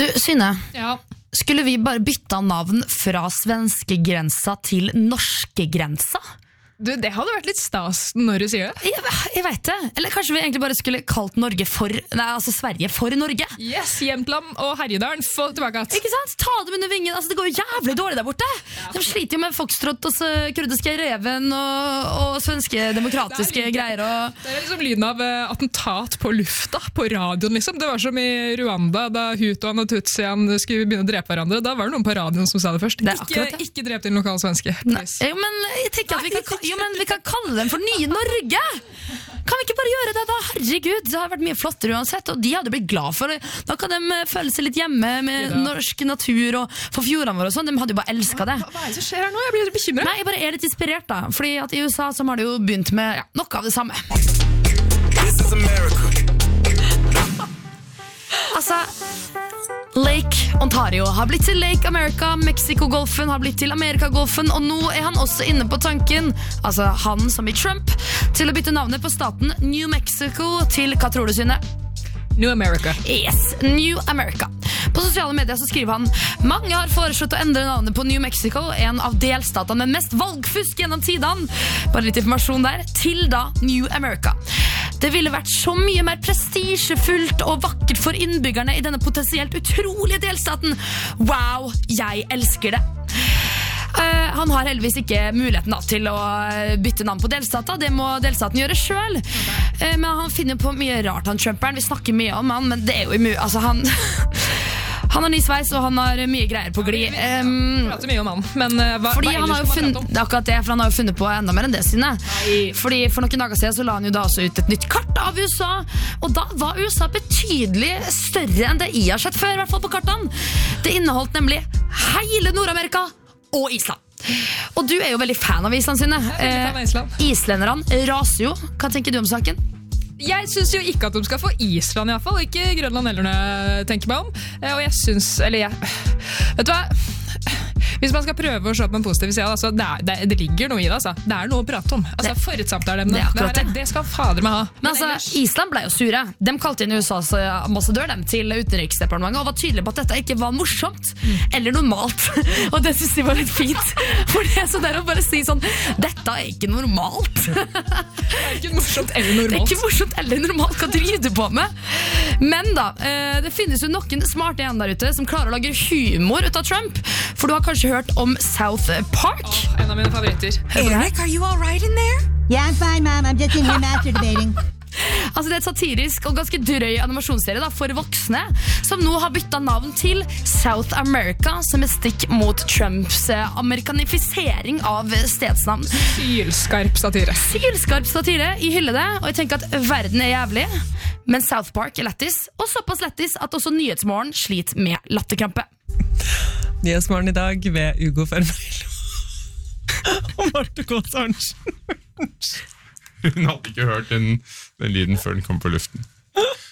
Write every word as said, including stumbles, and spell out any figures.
Synne, Ja. skulle vi bare bytta navn fra svenske grensa til norske grensa? Du, det hadde vært litt stas når du sier det. Jeg, jeg vet det. Eller kanskje vi egentlig bare skulle kalt Norge for, nei, altså Sverige for Norge? Yes, Jämtland og Herjedalen, få tilbake at. Ikke sant? Ta dem under vingen. Altså, det går jo jævlig dårlig der borte. De sliter jo med foxtrot og så kurdiske reven og, og svenske demokratiske Det er greier. Og... Det er liksom lyden av eh, attentat på lufta, på radioen liksom. Det var som i Rwanda, da Hutuan og Tutsian skulle begynne å drepe hverandre. Da var det noen på radioen som sa det først. Det er ikke, akkurat det. ikke drep din lokale svenske. Nei, jo, men jeg tenker at vi kan, jo, men vi kan kalle dem for nye Norge. Kan vi ikke bare gjøre det da? Herregud, det har vært mye flottere uansett, og de hadde blitt glad for det. Da kan de føle seg litt hjemme med Ja. norsk natur og for fjordene våre og sånn. De hadde jo bare elsket det. Hva, hva er det som skjer her nå? Jeg blir litt bekymret. Nei, jeg bare er litt inspirert da, fordi at i U S A så har de jo begynt med ja, noe av det samme. This is America. Altså, Lake Ontario har blitt til Lake America, Mexico-golfen har blitt til Amerika-golfen, og nå er han også inne på tanken, altså han som i Trump, til å bytte navnet på staten New Mexico til, hva tror du, Synne? New America. Yes, New America. På sosiale medier så skriver han: mange har foreslått å endre navnet på New Mexico, en av delstatene med mest valgfusk gjennom tidene, bare litt informasjon der, til da New America. Det ville vært så mye mer prestisjefullt og vakkert for innbyggerne i denne potensielt utrolige delstaten. Wow, jeg elsker det. Uh, han har heldigvis ikke muligheten da, til å bytte navn på delstater. Det må delstaten gjøre selv. Uh, men han finner på mye rart, han Trumperen. Vi snakker mye om han, men det er jo umulig. Altså, han... Han har ny sveis, og han har mye greier på gli. Vi Um, prater mye om han, men uh, hva, fordi hva han har jo ellers kan man funnet, prate om? det er akkurat det, for han har jo funnet på enda mer enn det sine. Nei. Fordi for noen dager siden så la han jo da også ut et nytt kart av U S A, og da var U S A betydelig større enn det jeg har sett før, i hvert fall på kartene. Det inneholdt nemlig hele Nord-Amerika og Island. Og du er jo veldig fan av Island, Synne. Jeg er veldig fan av Island. Eh, Islenderne raser jo. Hva tenker du om saken? Jeg synes jo ikke at de skal få Island i hvert fall, ikke Grønland heller når jeg tenker meg om. Eh, Og jeg synes, eller jeg, vet du hva, hvis man skal prøve å se på en positiv side, altså, det, er, det, det ligger noe i det, altså. Det er noe å prate om. Altså, Det- for et samtaleemne. det er akkurat det, det. det skal fader meg ha. Men altså, ellers- Island ble jo sure. De kalte inn U S A's ambassadør dem til utenriksdepartementet og var tydelige på at dette ikke var morsomt eller normalt. Og det synes de var litt fint. For det er så der å bare si sånn, dette er ikke normalt. det er ikke morsomt eller Det er normalt. ikke morsomt eller normalt. Hva driver du på med? Men da, eh, det finnes jo noen smarte igjen der ute som klarer å lage humor ut av Trump. For du har kanskje hørt om South Park? Åh, en av mine favoritter. Eric, are you all right in there? Yeah, I'm fine, Mom. I'm just in here masturbating. Altså det er et satirisk og ganske drøy animasjonsserie da, for voksne, som nå har byttet navn til South America, som er stikk mot Trumps eh, amerikanifisering av stedsnavn. Sylskarp satire. Sylskarp satire, i hylle det, og jeg tenker at verden er jævlig, men South Park er lettis, og såpass lettis at også Nyhetsmorgen sliter med latterkrampe. Nyhetsmorgen i dag ved Ugo Fermelo og Marte Gås Arntzen. Hun hadde ikke hørt den, den lyden før den kom på luften.